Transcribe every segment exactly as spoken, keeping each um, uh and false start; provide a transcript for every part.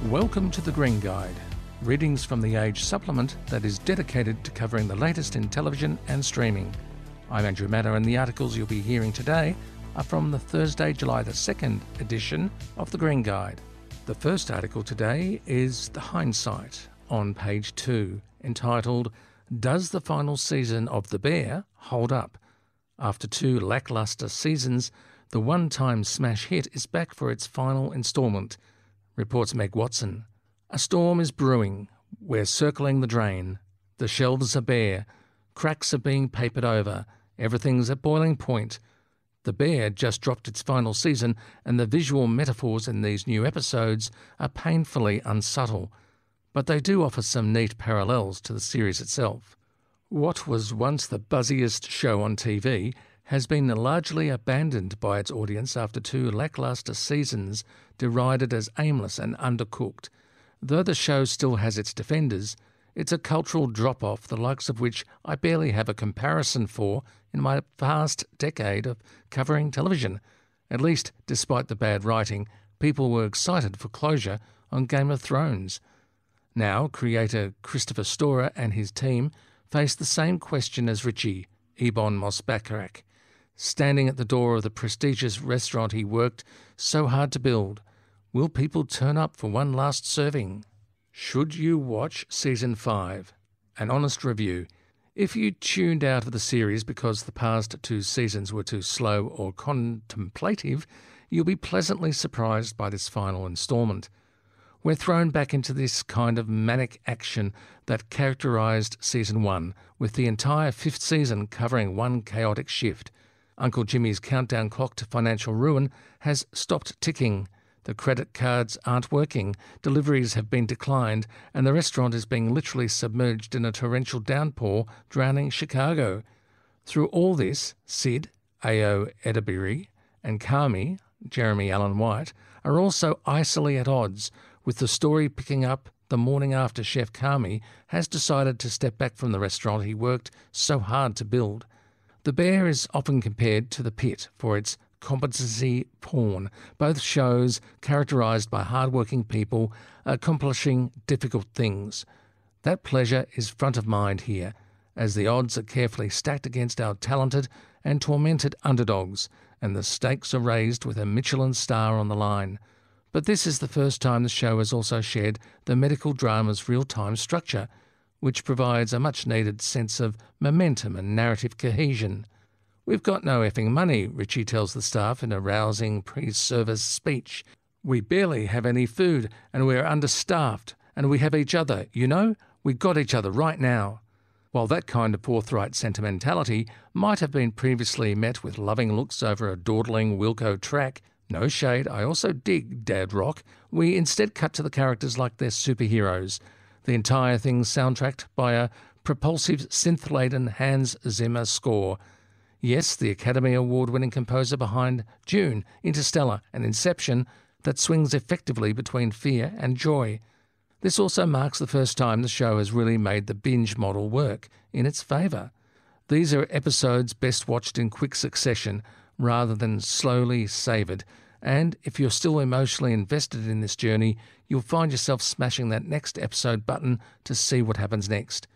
Welcome to The Green Guide, readings from the Age supplement that is dedicated to covering the latest in television and streaming. I'm Andrew Matter, and the articles you'll be hearing today are from the Thursday, July the second edition of The Green Guide. The first article today is The Hindsight on page two, entitled, Does the Final Season of The Bear Hold Up? After two lacklustre seasons, the one-time smash hit is back for its final instalment, reports Meg Watson. A storm is brewing. We're circling the drain. The shelves are bare. Cracks are being papered over. Everything's at boiling point. The Bear just dropped its final season, and the visual metaphors in these new episodes are painfully unsubtle, but they do offer some neat parallels to the series itself. What was once the buzziest show on T V has been largely abandoned by its audience after two lacklustre seasons derided as aimless and undercooked. Though the show still has its defenders, it's a cultural drop-off the likes of which I barely have a comparison for in my past decade of covering television. At least, despite the bad writing, people were excited for closure on Game of Thrones. Now, creator Christopher Storer and his team face the same question as Richie, Ebon Moss-Bachrach, standing at the door of the prestigious restaurant he worked so hard to build. Will people turn up for one last serving? Should you watch Season five? An honest review. If you tuned out of the series because the past two seasons were too slow or contemplative, you'll be pleasantly surprised by this final instalment. We're thrown back into this kind of manic action that characterised Season one, with the entire fifth season covering one chaotic shift. Uncle Jimmy's countdown clock to financial ruin has stopped ticking. The credit cards aren't working, deliveries have been declined, and the restaurant is being literally submerged in a torrential downpour, drowning Chicago. Through all this, Sid, Ayo Edebiri, and Carmy, Jeremy Allen White, are also icily at odds, with the story picking up the morning after Chef Carmy has decided to step back from the restaurant he worked so hard to build. The Bear is often compared to The Pit for its competency porn, both shows characterised by hard-working people accomplishing difficult things. That pleasure is front of mind here, as the odds are carefully stacked against our talented and tormented underdogs, and the stakes are raised with a Michelin star on the line. But this is the first time the show has also shared the medical drama's real-time structure, which provides a much-needed sense of momentum and narrative cohesion. We've got no effing money, Richie tells the staff in a rousing pre-service speech. We barely have any food, and we're understaffed, and we have each other, you know? We got each other right now. While that kind of forthright sentimentality might have been previously met with loving looks over a dawdling Wilco track, no shade, I also dig dad rock, we instead cut to the characters like they're superheroes. The entire thing soundtracked by a propulsive synth-laden Hans Zimmer score. Yes, the Academy Award-winning composer behind Dune, Interstellar and Inception that swings effectively between fear and joy. This also marks the first time the show has really made the binge model work in its favour. These are episodes best watched in quick succession rather than slowly savoured, and if you're still emotionally invested in this journey, you'll find yourself smashing that next episode button to see what happens next.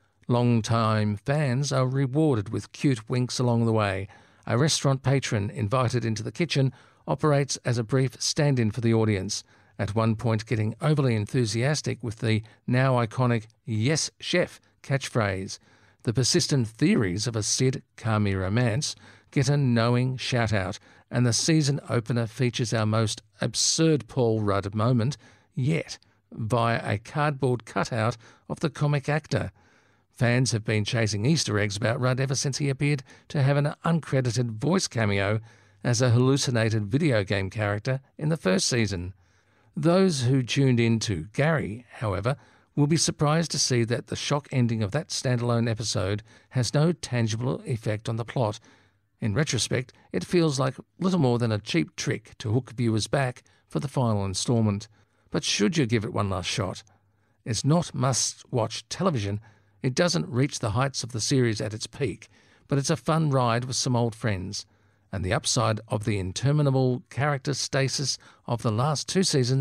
Long-time fans are rewarded with cute winks along the way. A restaurant patron invited into the kitchen operates as a brief stand-in for the audience, at one point getting overly enthusiastic with the now iconic "Yes, Chef" catchphrase. The persistent theories of a Sid-Carmy romance get a knowing shout-out, and the season opener features our most absurd Paul Rudd moment yet, via a cardboard cutout of the comic actor. Fans have been chasing Easter eggs about Rudd ever since he appeared to have an uncredited voice cameo as a hallucinated video game character in the first season. Those who tuned in to Gary, however, will be surprised to see that the shock ending of that standalone episode has no tangible effect on the plot. In retrospect, it feels like little more than a cheap trick to hook viewers back for the final instalment. But should you give it one last shot? It's not must-watch television. It doesn't reach the heights of the series at its peak, but it's a fun ride with some old friends. And the upside of the interminable character stasis of the last two seasons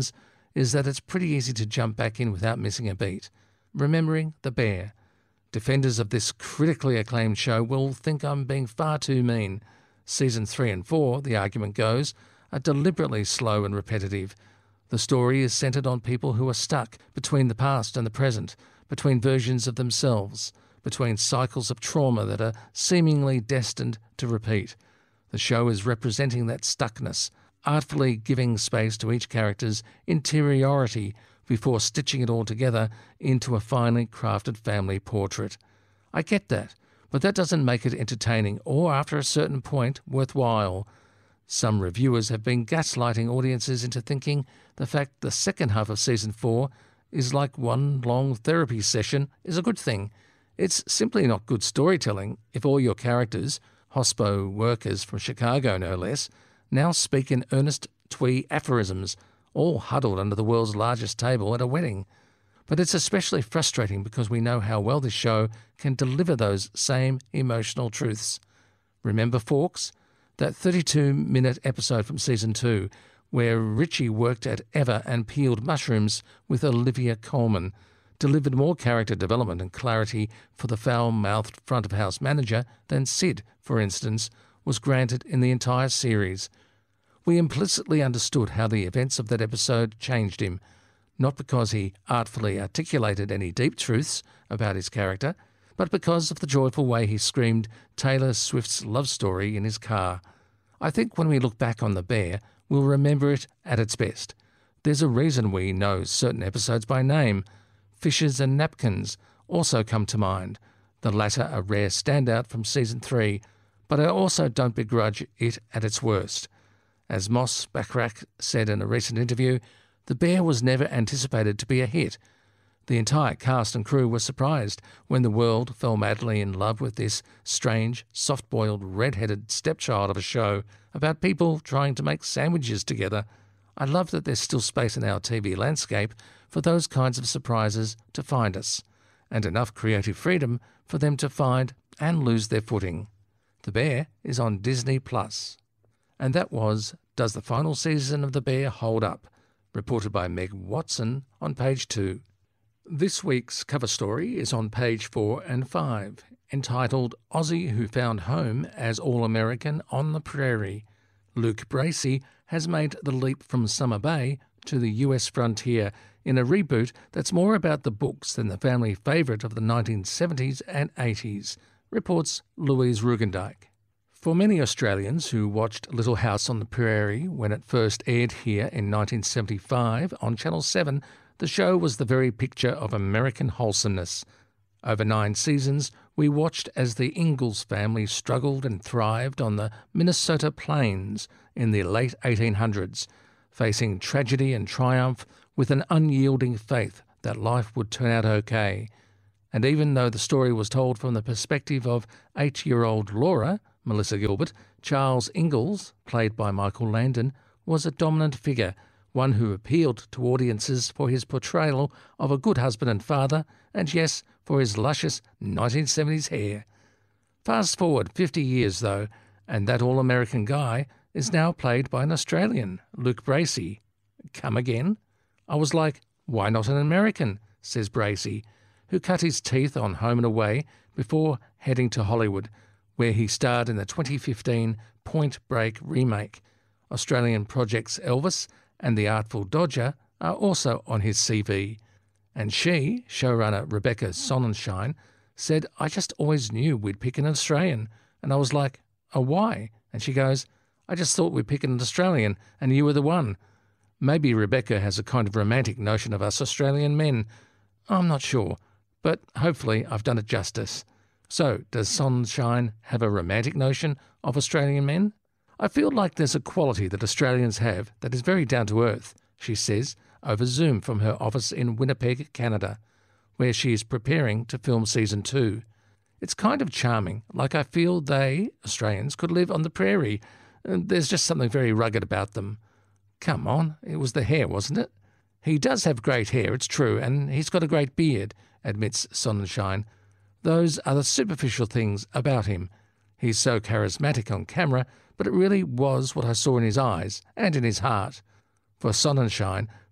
is that it's pretty easy to jump back in without missing a beat. Remembering The Bear. Defenders of this critically acclaimed show will think I'm being far too mean. Season three and four, the argument goes, are deliberately slow and repetitive. The story is centred on people who are stuck between the past and the present, between versions of themselves, between cycles of trauma that are seemingly destined to repeat. The show is representing that stuckness, artfully giving space to each character's interiority before stitching it all together into a finely crafted family portrait. I get that, but that doesn't make it entertaining or, after a certain point, worthwhile. Some reviewers have been gaslighting audiences into thinking the fact the second half of season four is like one long therapy session is a good thing. It's simply not good storytelling if all your characters, hospo workers from Chicago no less, now speak in earnest twee aphorisms, all huddled under the world's largest table at a wedding. But it's especially frustrating because we know how well this show can deliver those same emotional truths. Remember Forks? That thirty-two minute episode from season two, where Richie worked at Ever and peeled mushrooms with Olivia Colman, delivered more character development and clarity for the foul-mouthed front-of-house manager than Sid, for instance, was granted in the entire series. We implicitly understood how the events of that episode changed him, not because he artfully articulated any deep truths about his character, but because of the joyful way he screamed Taylor Swift's love story in his car. I think when we look back on The Bear, we'll remember it at its best. There's a reason we know certain episodes by name. Fishes and Napkins also come to mind, the latter a rare standout from season three, but I also don't begrudge it at its worst. As Moss Bachrach said in a recent interview, The Bear was never anticipated to be a hit. The entire cast and crew were surprised when the world fell madly in love with this strange, soft-boiled, red-headed stepchild of a show about people trying to make sandwiches together. I love that there's still space in our T V landscape for those kinds of surprises to find us, and enough creative freedom for them to find and lose their footing. The Bear is on Disney plus. And that was Does the Final Season of The Bear Hold Up?, reported by Meg Watson on page two. This week's cover story is on page four and five, entitled Aussie Who Found Home as All-American on the Prairie. Luke Bracey has made the leap from Summer Bay to the U S frontier in a reboot that's more about the books than the family favourite of the nineteen seventies and eighties, reports Louise Rugendijk. For many Australians who watched Little House on the Prairie when it first aired here in nineteen seventy-five on Channel seven, the show was the very picture of American wholesomeness. Over nine seasons, we watched as the Ingalls family struggled and thrived on the Minnesota plains in the late eighteen hundreds, facing tragedy and triumph with an unyielding faith that life would turn out okay. And even though the story was told from the perspective of eight-year-old Laura, Melissa Gilbert, Charles Ingalls, played by Michael Landon, was a dominant figure, one who appealed to audiences for his portrayal of a good husband and father, and yes, for his luscious nineteen seventies hair. Fast forward fifty years, though, and that all-American guy is now played by an Australian, Luke Bracey. Come again? I was like, why not an American, says Bracey, who cut his teeth on Home and Away before heading to Hollywood, where he starred in the twenty fifteen Point Break remake. Australian projects Elvis and The Artful Dodger are also on his C V. And she, showrunner Rebecca Sonnenschein, said, I just always knew we'd pick an Australian. And I was like, oh, why? And she goes, I just thought we'd pick an Australian and you were the one. Maybe Rebecca has a kind of romantic notion of us Australian men. I'm not sure, but hopefully I've done it justice. So, does Sonnenschein have a romantic notion of Australian men? I feel like there's a quality that Australians have that is very down to earth, she says, over Zoom from her office in Winnipeg, Canada, where she is preparing to film season two. It's kind of charming, like I feel they, Australians, could live on the prairie. There's just something very rugged about them. Come on, it was the hair, wasn't it? He does have great hair, it's true, and he's got a great beard, admits Sonnenschein. Those are the superficial things about him. He's so charismatic on camera, but it really was what I saw in his eyes and in his heart. For Sonnenschein,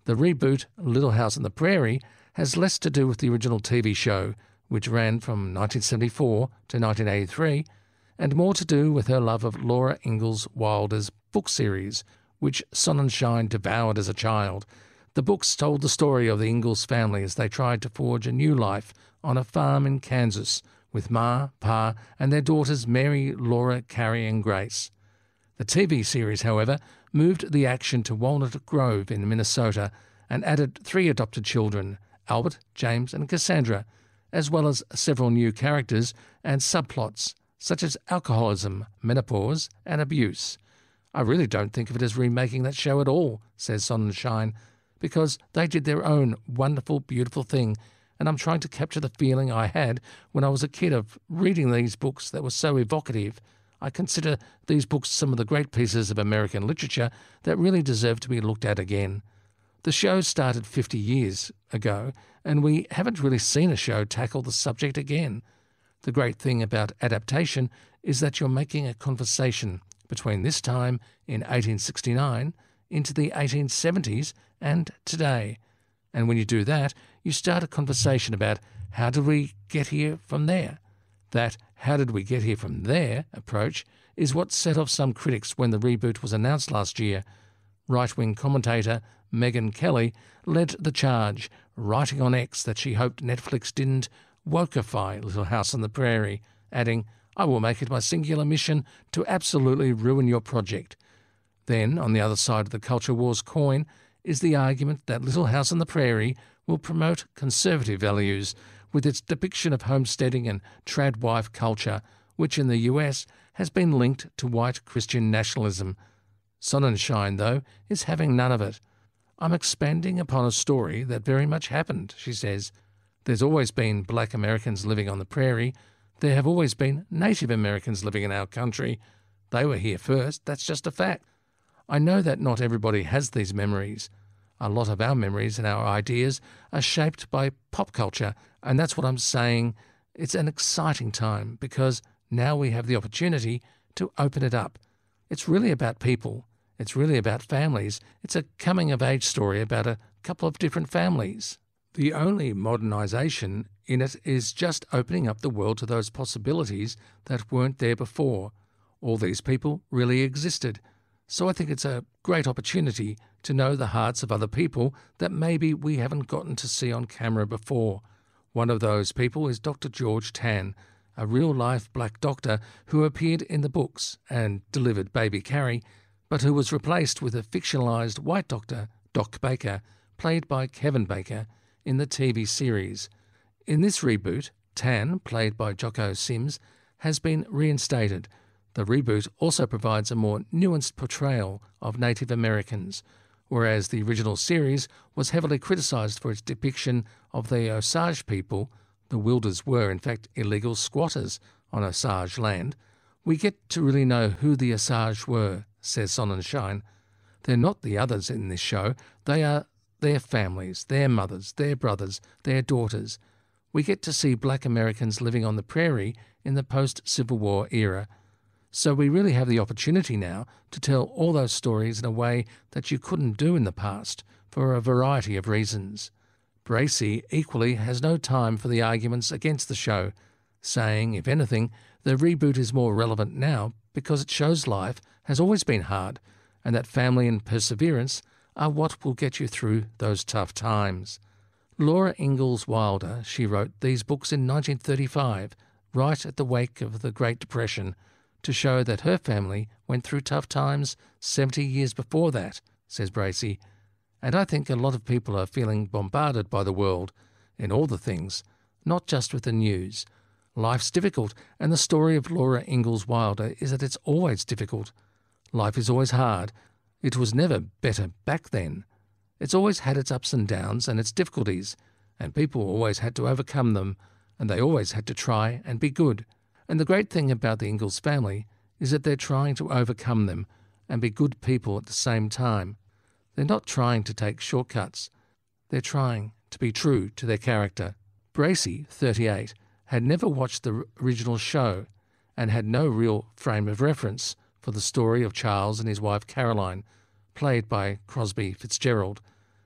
The reboot, Little House on the Prairie, has less to do with the original T V show, which ran from nineteen seventy-four to nineteen eighty-three, and more to do with her love of Laura Ingalls Wilder's book series, which Sonnenschein devoured as a child. The books told the story of the Ingalls family as they tried to forge a new life on a farm in Kansas with Ma, Pa, and their daughters Mary, Laura, Carrie, and Grace. The T V series, however, moved the action to Walnut Grove in Minnesota and added three adopted children, Albert, James, and Cassandra, as well as several new characters and subplots, such as alcoholism, menopause, and abuse. I really don't think of it as remaking that show at all, says Sonnenschein, because they did their own wonderful, beautiful thing, and I'm trying to capture the feeling I had when I was a kid of reading these books that were so evocative. I consider these books some of the great pieces of American literature that really deserve to be looked at again. The show started fifty years ago, and we haven't really seen a show tackle the subject again. The great thing about adaptation is that you're making a conversation between this time in eighteen sixty-nine into the eighteen seventies and today. And when you do that, you start a conversation about how did we get here from there. That how did we get here from there approach is what set off some critics when the reboot was announced last year. Right-wing commentator Megyn Kelly led the charge, writing on X that she hoped Netflix didn't wokeify Little House on the Prairie, adding, "I will make it my singular mission to absolutely ruin your project." Then, on the other side of the culture war's coin, is the argument that Little House on the Prairie will promote conservative values with its depiction of homesteading and trad-wife culture, which in the U S has been linked to white Christian nationalism. Sonnenschein, though, is having none of it. "I'm expanding upon a story that very much happened," she says. "There's always been black Americans living on the prairie. There have always been Native Americans living in our country. They were here first, that's just a fact. I know that not everybody has these memories. A lot of our memories and our ideas are shaped by pop culture, and that's what I'm saying. It's an exciting time because now we have the opportunity to open it up. It's really about people. It's really about families. It's a coming-of-age story about a couple of different families. The only modernisation in it is just opening up the world to those possibilities that weren't there before. All these people really existed. So I think it's a great opportunity to know the hearts of other people that maybe we haven't gotten to see on camera before. One of those people is Doctor George Tan, a real-life black doctor who appeared in the books and delivered baby Carrie, but who was replaced with a fictionalised white doctor, Doc Baker, played by Kevin Baker, in the T V series. In this reboot, Tan, played by Jocko Sims, has been reinstated. The reboot also provides a more nuanced portrayal of Native Americans, whereas the original series was heavily criticised for its depiction of the Osage people. The Wilders were, in fact, illegal squatters on Osage land. We get to really know who the Osage were, says Sonnenschein. They're not the others in this show. They are their families, their mothers, their brothers, their daughters. We get to see black Americans living on the prairie in the post-Civil War era. So we really have the opportunity now to tell all those stories in a way that you couldn't do in the past for a variety of reasons. Bracey equally has no time for the arguments against the show, saying, if anything, the reboot is more relevant now because it shows life has always been hard and that family and perseverance are what will get you through those tough times. Laura Ingalls Wilder, she wrote these books in nineteen thirty-five, right at the wake of the Great Depression, to show that her family went through tough times seventy years before that, says Bracey. And I think a lot of people are feeling bombarded by the world in all the things, not just with the news. Life's difficult, and the story of Laura Ingalls Wilder is that it's always difficult. Life is always hard. It was never better back then. It's always had its ups and downs and its difficulties, and people always had to overcome them, and they always had to try and be good. And the great thing about the Ingalls family is that they're trying to overcome them and be good people at the same time. They're not trying to take shortcuts. They're trying to be true to their character. Bracey, thirty-eight, had never watched the original show and had no real frame of reference for the story of Charles and his wife Caroline, played by Crosby Fitzgerald.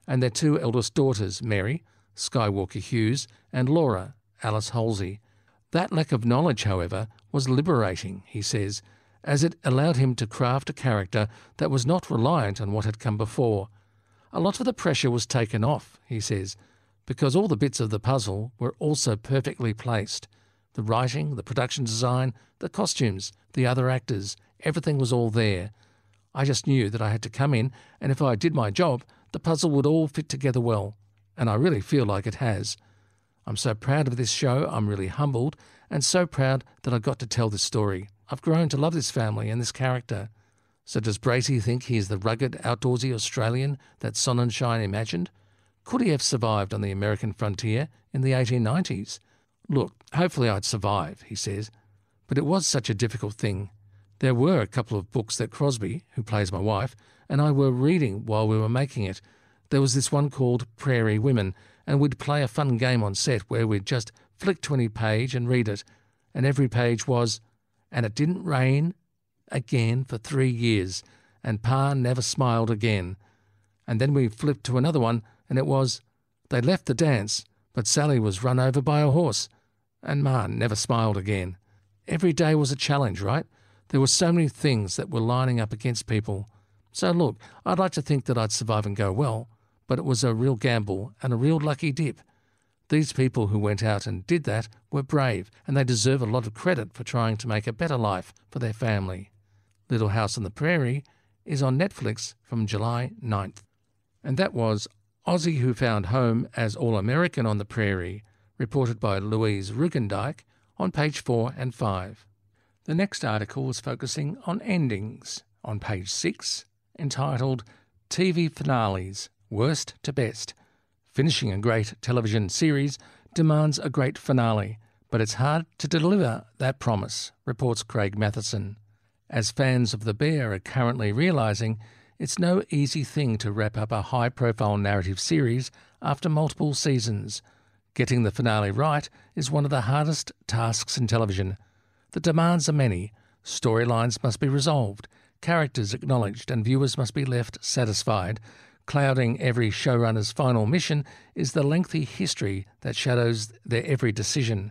and their two eldest daughters, Mary, Skywalker Hughes, and Laura, Alice Halsey. That lack of knowledge, however, was liberating, he says, as it allowed him to craft a character that was not reliant on what had come before. A lot of the pressure was taken off, he says, because all the bits of the puzzle were also perfectly placed. The writing, the production design, the costumes, the other actors, everything was all there. I just knew that I had to come in, and if I did my job, the puzzle would all fit together well, and I really feel like it has. I'm so proud of this show, I'm really humbled, and so proud that I got to tell this story. I've grown to love this family and this character. So does Bracey think he's the rugged, outdoorsy Australian that Sonnenschein imagined? Could he have survived on the American frontier in the eighteen nineties? Look, hopefully I'd survive, he says, but it was such a difficult thing. There were a couple of books that Crosby, who plays my wife, and I were reading while we were making it. There was this one called Prairie Women, and we'd play a fun game on set where we'd just flick to any page and read it, and every page was, "And it didn't rain again for three years, and Pa never smiled again." And then we flipped to another one, and it was, "They left the dance, but Sally was run over by a horse, and Ma never smiled again." Every day was a challenge, right? There were so many things that were lining up against people. So look, I'd like to think that I'd survive and go well, but it was a real gamble and a real lucky dip. These people who went out and did that were brave, and they deserve a lot of credit for trying to make a better life for their family. Little House on the Prairie is on Netflix from July ninth. And that was Aussie Who Found Home as All-American on the Prairie, reported by Louise Rugendijk on page four and five. The next article was focusing on endings on page six, entitled T V Finales, Worst to Best. Finishing a great television series demands a great finale, but it's hard to deliver that promise, reports Craig Matheson. As fans of The Bear are currently realising, it's no easy thing to wrap up a high-profile narrative series after multiple seasons. Getting the finale right is one of the hardest tasks in television. The demands are many. Storylines must be resolved, characters acknowledged, and viewers must be left satisfied. Clouding every showrunner's final mission is the lengthy history that shadows their every decision.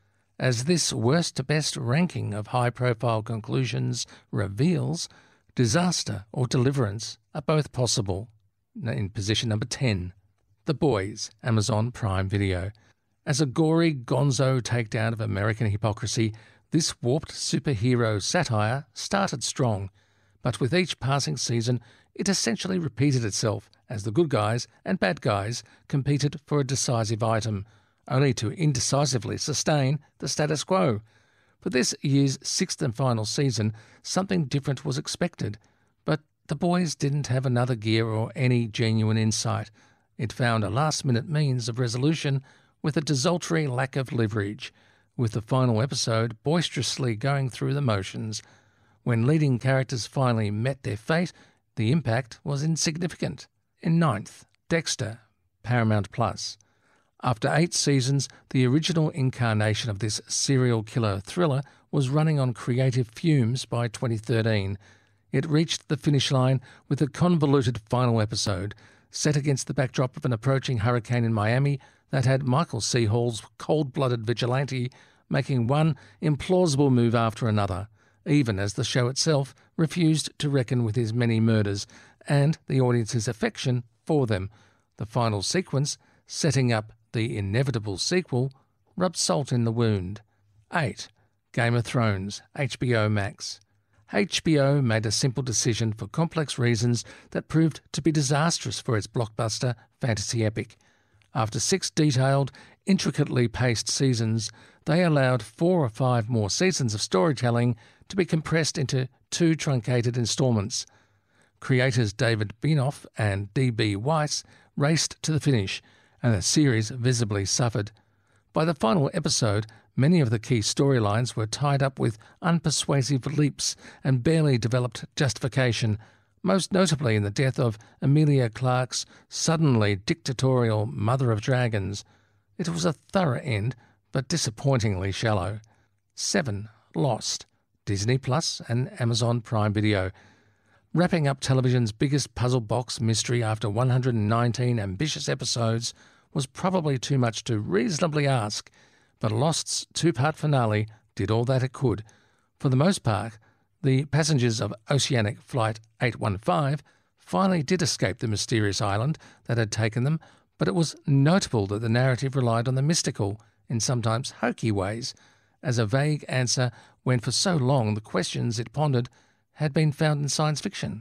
As this worst to best ranking of high-profile conclusions reveals, disaster or deliverance are both possible. In position number ten, The Boys, Amazon Prime Video. As a gory gonzo takedown of American hypocrisy, this warped superhero satire started strong, but with each passing season, it essentially repeated itself as the good guys and bad guys competed for a decisive item, only to indecisively sustain the status quo. For this year's sixth and final season, something different was expected, but The Boys didn't have another gear or any genuine insight. It found a last-minute means of resolution with a desultory lack of leverage, with the final episode boisterously going through the motions. When leading characters finally met their fate, the impact was insignificant. In ninth, Dexter, Paramount Plus. After eight seasons, the original incarnation of this serial killer thriller was running on creative fumes by twenty thirteen. It reached the finish line with a convoluted final episode, set against the backdrop of an approaching hurricane in Miami that had Michael C. Hall's cold-blooded vigilante making one implausible move after another, even as the show itself refused to reckon with his many murders and the audience's affection for them. The final sequence, setting up the inevitable sequel, rubbed salt in the wound. eight. Game of Thrones, H B O Max. H B O made a simple decision for complex reasons that proved to be disastrous for its blockbuster fantasy epic. After six detailed, intricately paced seasons, they allowed four or five more seasons of storytelling to be compressed into two truncated installments. Creators David Benioff and D B Weiss raced to the finish, and the series visibly suffered. By the final episode, many of the key storylines were tied up with unpersuasive leaps and barely developed justification, most notably in the death of Emilia Clarke's suddenly dictatorial Mother of Dragons. It was a thorough end, but disappointingly shallow. seven. Lost, Disney Plus and Amazon Prime Video. Wrapping up television's biggest puzzle box mystery after one hundred nineteen ambitious episodes was probably too much to reasonably ask, but Lost's two-part finale did all that it could. For the most part, the passengers of Oceanic Flight eight one five finally did escape the mysterious island that had taken them, but it was notable that the narrative relied on the mystical, in sometimes hokey ways, as a vague answer when for so long the questions it pondered had been found in science fiction.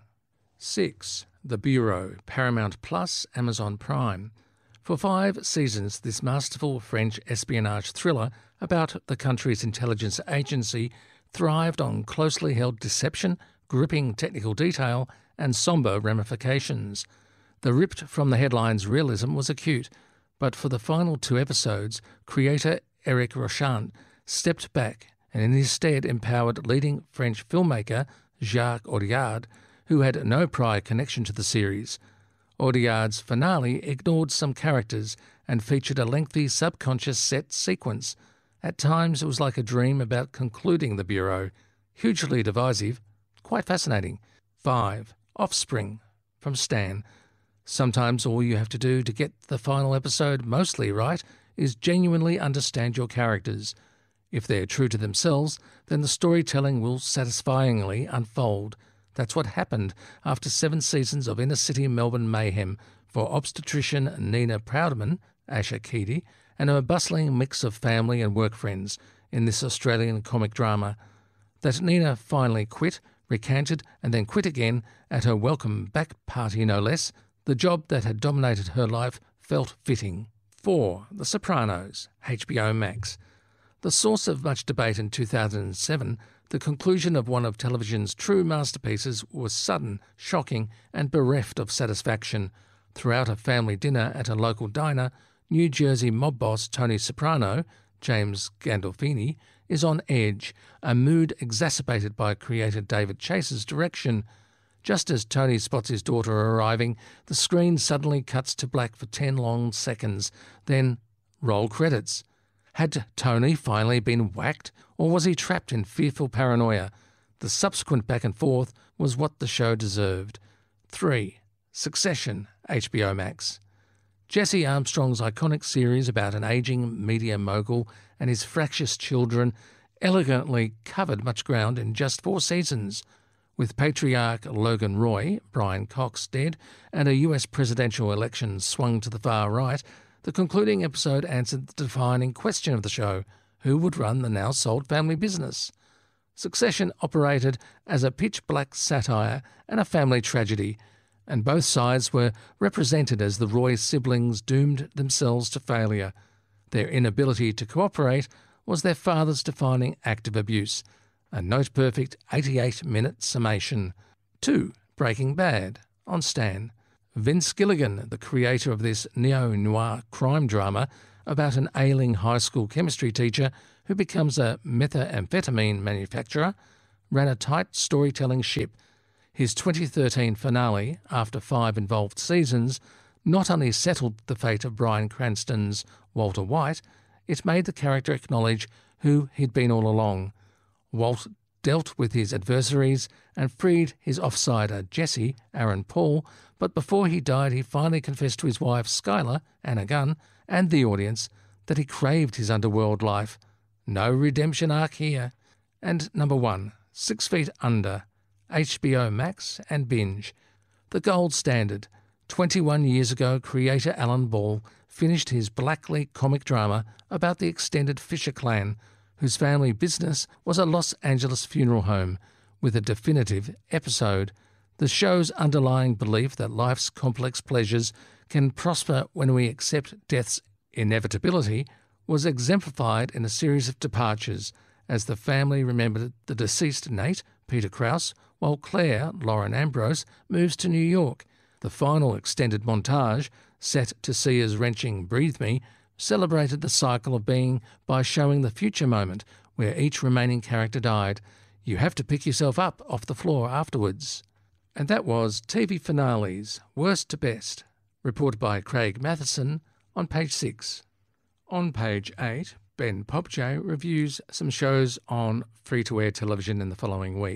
six. The Bureau, Paramount Plus, Amazon Prime. For five seasons, this masterful French espionage thriller about the country's intelligence agency thrived on closely held deception, gripping technical detail, and sombre ramifications. The ripped-from-the-headlines realism was acute, but for the final two episodes, creator Eric Rochant stepped back and in his stead empowered leading French filmmaker Jacques Audiard, who had no prior connection to the series. Audiard's finale ignored some characters and featured a lengthy subconscious set sequence. At times it was like a dream about concluding the Bureau. Hugely divisive, quite fascinating. five. Offspring, from Stan. Sometimes all you have to do to get the final episode mostly right is genuinely understand your characters. If they're true to themselves, then the storytelling will satisfyingly unfold. That's what happened after seven seasons of inner-city Melbourne mayhem for obstetrician Nina Proudman, Asha Keedy, and her bustling mix of family and work friends in this Australian comic drama. That Nina finally quit, recanted, and then quit again at her welcome back party no less, the job that had dominated her life felt fitting. four. The Sopranos, H B O Max. The source of much debate in two thousand seven, the conclusion of one of television's true masterpieces was sudden, shocking, and bereft of satisfaction. Throughout a family dinner at a local diner, New Jersey mob boss Tony Soprano, James Gandolfini, is on edge, a mood exacerbated by creator David Chase's direction. Just as Tony spots his daughter arriving, the screen suddenly cuts to black for ten long seconds, then roll credits. Had Tony finally been whacked, or was he trapped in fearful paranoia? The subsequent back and forth was what the show deserved. three. Succession, H B O Max. Jesse Armstrong's iconic series about an ageing media mogul and his fractious children elegantly covered much ground in just four seasons. With patriarch Logan Roy, Brian Cox, dead, and a U S presidential election swung to the far right, the concluding episode answered the defining question of the show: who would run the now-sold family business? Succession operated as a pitch-black satire and a family tragedy, and both sides were represented as the Roy siblings doomed themselves to failure. Their inability to cooperate was their father's defining act of abuse. A note-perfect eighty-eight minute summation. two. Breaking Bad, on Stan. Vince Gilligan, the creator of this neo-noir crime drama about an ailing high school chemistry teacher who becomes a methamphetamine manufacturer, ran a tight storytelling ship. His twenty thirteen finale, after five involved seasons, not only settled the fate of Bryan Cranston's Walter White, it made the character acknowledge who he'd been all along. Walt dealt with his adversaries and freed his offsider Jesse, Aaron Paul, but before he died he finally confessed to his wife Skylar, Anna Gunn, and the audience that he craved his underworld life. No redemption arc here. And number one, Six Feet Under, H B O Max and Binge. The gold standard. twenty-one years ago, creator Alan Ball finished his blackly comic drama about the extended Fisher clan, whose family business was a Los Angeles funeral home, with a definitive episode. The show's underlying belief that life's complex pleasures can prosper when we accept death's inevitability was exemplified in a series of departures, as the family remembered the deceased Nate, Peter Krause, while Claire, Lauren Ambrose, moves to New York. The final extended montage, set to Sia's wrenching Breathe Me, celebrated the cycle of being by showing the future moment where each remaining character died. You have to pick yourself up off the floor afterwards. And that was T V Finales, Worst to Best, reported by Craig Matheson on page six. On page eight, Ben Popjay reviews some shows on free-to-air television in the following week.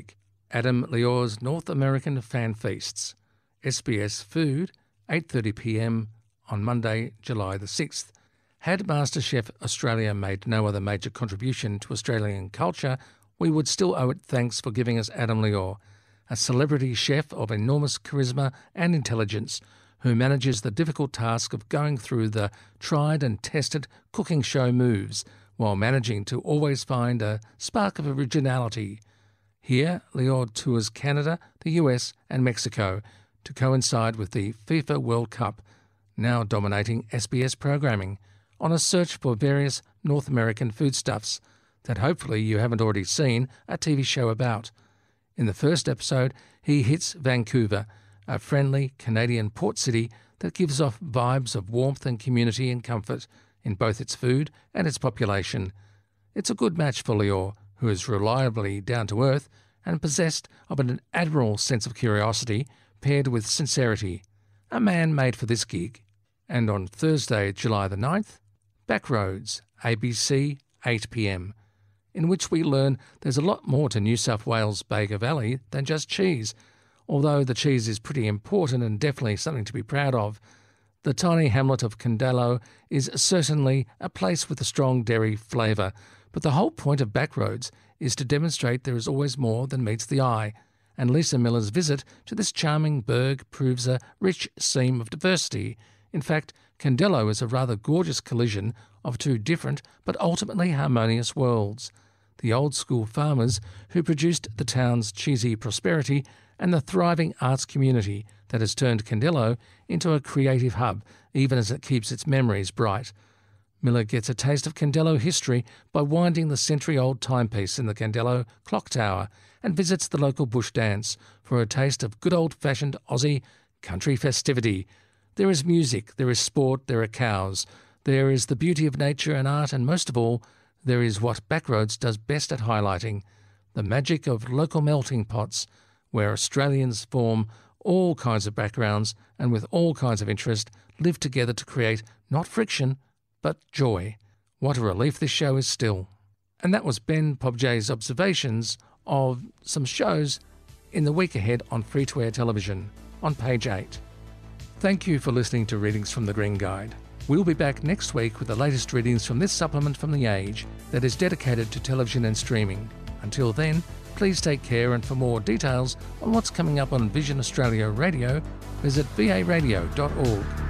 Adam Lior's North American Fan Feasts, S B S Food, eight thirty p m on Monday, July the sixth. Had MasterChef Australia made no other major contribution to Australian culture, we would still owe it thanks for giving us Adam Lior, a celebrity chef of enormous charisma and intelligence who manages the difficult task of going through the tried and tested cooking show moves while managing to always find a spark of originality. Here, Lior tours Canada, the U S and Mexico to coincide with the FIFA World Cup, now dominating S B S programming, on a search for various North American foodstuffs that hopefully you haven't already seen a T V show about. In the first episode, he hits Vancouver, a friendly Canadian port city that gives off vibes of warmth and community and comfort in both its food and its population. It's a good match for Lior, who is reliably down-to-earth and possessed of an admirable sense of curiosity paired with sincerity. A man made for this gig. And on Thursday, July the ninth, Backroads, A B C, eight p m, in which we learn there's a lot more to New South Wales Bega Valley than just cheese. Although the cheese is pretty important and definitely something to be proud of, the tiny hamlet of Candelo is certainly a place with a strong dairy flavour, but the whole point of Backroads is to demonstrate there is always more than meets the eye, and Lisa Miller's visit to this charming burg proves a rich seam of diversity. In fact, Candelo is a rather gorgeous collision of two different but ultimately harmonious worlds. The old-school farmers who produced the town's cheesy prosperity and the thriving arts community that has turned Candelo into a creative hub, even as it keeps its memories bright. Miller gets a taste of Candelo history by winding the century-old timepiece in the Candelo clock tower and visits the local bush dance for a taste of good old-fashioned Aussie country festivity. There is music, there is sport, there are cows, there is the beauty of nature and art, and most of all, there is what Backroads does best at highlighting, the magic of local melting pots, where Australians form all kinds of backgrounds and with all kinds of interest live together to create not friction, but joy. What a relief this show is still. And that was Ben Pobjay's observations of some shows in the week ahead on free-to-air television, on page eight. Thank you for listening to Readings from the Green Guide. We'll be back next week with the latest readings from this supplement from The Age that is dedicated to television and streaming. Until then, please take care, and for more details on what's coming up on Vision Australia Radio, visit v a radio dot org.